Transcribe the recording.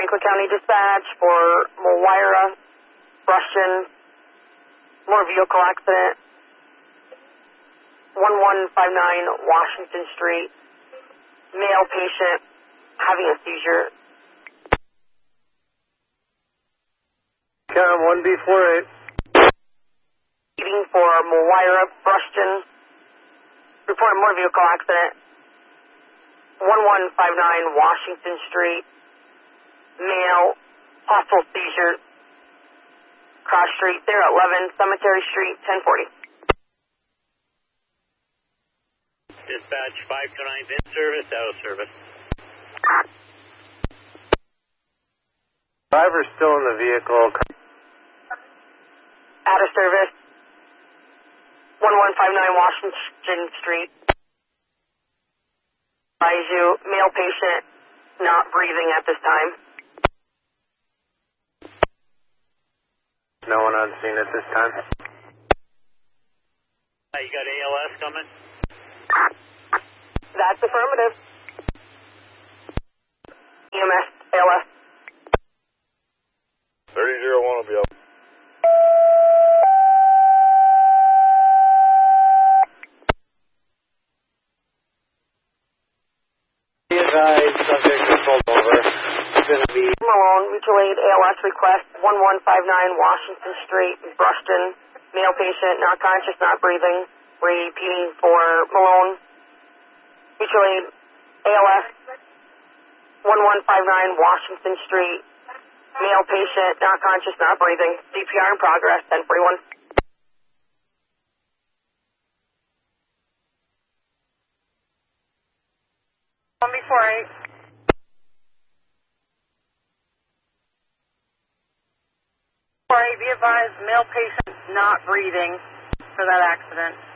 Franklin County Dispatch for Moira Rushton, motor vehicle accident, 1159 Washington Street, male patient having a seizure. Cam 1B48. Waiting for Moira Rushton, reported motor vehicle accident, 1159 Washington Street, male, possible seizure, cross street there at 11 Cemetery Street, 1040. Dispatch 529's in service, out of service. Driver's still in the vehicle. Out of service, 1159 Washington Street. Advise you, male patient not breathing at this time. No one on scene at this time. You got ALS coming? That's affirmative. EMS, ALS. 30-01 will be up. Be advised, subject is pulled over. It's going to be Malone, mutual aid, ALS request, 1159 Washington Street, Brushton, male patient, not conscious, not breathing. Repeating for Malone, mutual aid, ALS, 1159 Washington Street, male patient, not conscious, not breathing. CPR in progress, 1041. Before 8. Be advised, male patient not breathing for that accident.